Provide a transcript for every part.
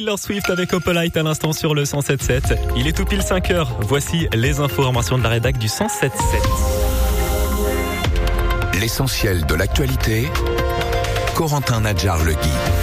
Taylor Swift avec Opalite à l'instant sur le 107.7. Il est tout pile 5h. Voici les informations de la rédac du 107.7. L'essentiel de l'actualité, Corentin Nadjar-Legui.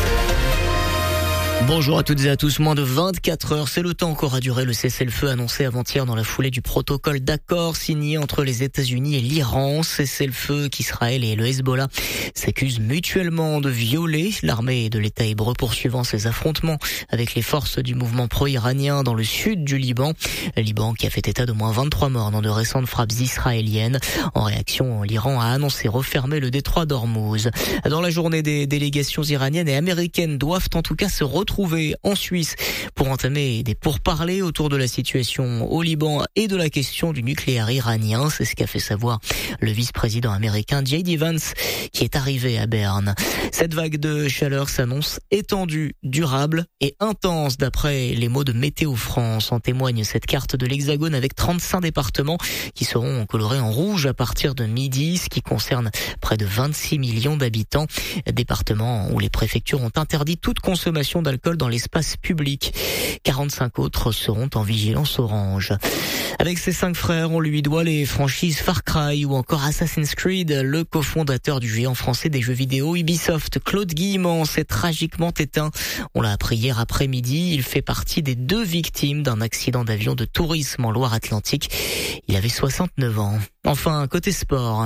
Bonjour à toutes et à tous. Moins de 24 heures, c'est le temps qu'aura duré le cessez-le-feu annoncé avant-hier dans la foulée du protocole d'accord signé entre les États-Unis et l'Iran. Cessez-le-feu qu'Israël et le Hezbollah s'accusent mutuellement de violer. L'armée de l'État hébreu poursuivant ses affrontements avec les forces du mouvement pro-iranien dans le sud du Liban. Le Liban qui a fait état de moins 23 morts dans de récentes frappes israéliennes. En réaction, l'Iran a annoncé refermer le détroit d'Ormuz. Dans la journée, des délégations iraniennes et américaines doivent en tout cas se retrouver en Suisse pour entamer des pourparlers autour de la situation au Liban et de la question du nucléaire iranien. C'est ce qu'a fait savoir le vice-président américain J.D. Vance qui est arrivé à Berne. Cette vague de chaleur s'annonce étendue, durable et intense d'après les mots de Météo France. En témoigne cette carte de l'Hexagone avec 35 départements qui seront colorés en rouge à partir de midi, ce qui concerne près de 26 millions d'habitants. Départements où les préfectures ont interdit toute consommation d'alcool dans l'espace public. 45 autres seront en vigilance orange. Avec ses 5 frères, on lui doit les franchises Far Cry ou encore Assassin's Creed. Le cofondateur du géant français des jeux vidéo Ubisoft, Claude Guillemant, s'est tragiquement éteint. On l'a appris hier après-midi. Il fait partie des 2 victimes d'un accident d'avion de tourisme en Loire-Atlantique. Il avait 69 ans. Enfin, côté sport.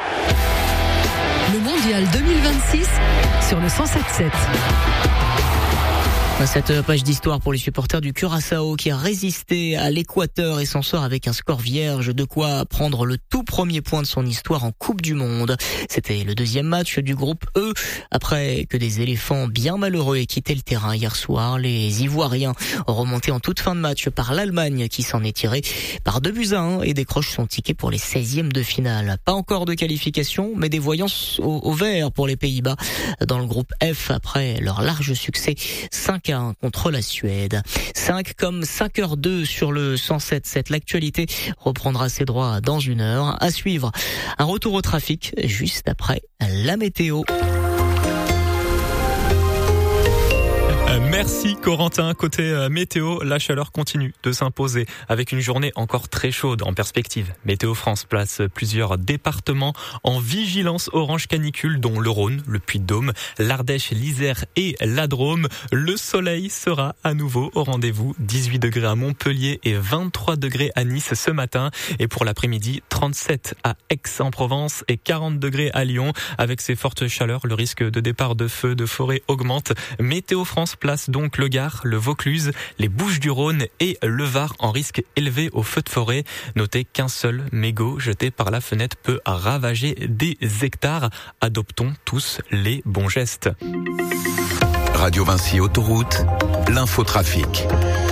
Le Mondial 2026 sur le 107.7. Cette page d'histoire pour les supporters du Curaçao qui a résisté à l'Équateur et s'en sort avec un score vierge, de quoi prendre le tout premier point de son histoire en Coupe du Monde. C'était le 2e match du groupe E. Après que des éléphants bien malheureux aient quitté le terrain hier soir, les Ivoiriens ont remonté en toute fin de match par l'Allemagne qui s'en est tirée par 2-1 et décroche son ticket pour les 16e de finale. Pas encore de qualification, mais des voyances au vert pour les Pays-Bas dans le groupe F après leur large succès 5-1 contre la Suède. 5 comme 5h02 sur le 107.7. L'actualité reprendra ses droits dans 1 heure. À suivre, un retour au trafic juste après la météo. Merci Corentin. Côté météo, la chaleur continue de s'imposer avec une journée encore très chaude en perspective. Météo France place plusieurs départements en vigilance orange canicule, dont le Rhône, le Puy-de-Dôme, l'Ardèche, l'Isère et la Drôme. Le soleil sera à nouveau au rendez-vous. 18 degrés à Montpellier et 23 degrés à Nice ce matin. Et pour l'après-midi, 37 à Aix-en-Provence et 40 degrés à Lyon. Avec ces fortes chaleurs, le risque de départ de feux de forêt augmente. Météo France place donc le Gard, le Vaucluse, les Bouches-du-Rhône et le Var en risque élevé au feu de forêt. Notez qu'un seul mégot jeté par la fenêtre peut ravager des hectares. Adoptons tous les bons gestes. Radio Vinci Autoroute, l'infotrafic.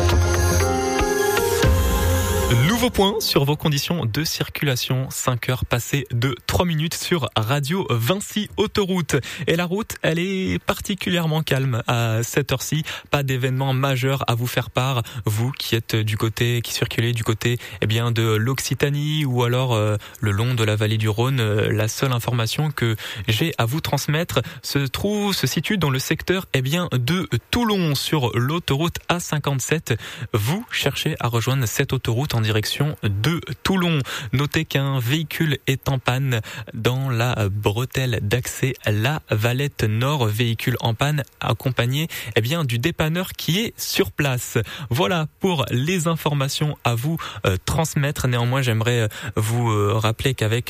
Nouveau point sur vos conditions de circulation. 5 heures passées de 3 minutes sur Radio Vinci Autoroute. Et la route, elle est particulièrement calme à cette heure-ci. Pas d'événement majeur à vous faire part. Vous qui êtes qui circulez du côté, de l'Occitanie ou alors le long de la vallée du Rhône. La seule information que j'ai à vous transmettre se situe dans le secteur, de Toulon sur l'autoroute A57. Vous cherchez à rejoindre cette autoroute en direction de Toulon. Notez qu'un véhicule est en panne dans la bretelle d'accès La Valette Nord. Véhicule en panne accompagné du dépanneur qui est sur place. Voilà pour les informations à vous transmettre. Néanmoins, j'aimerais vous rappeler qu'avec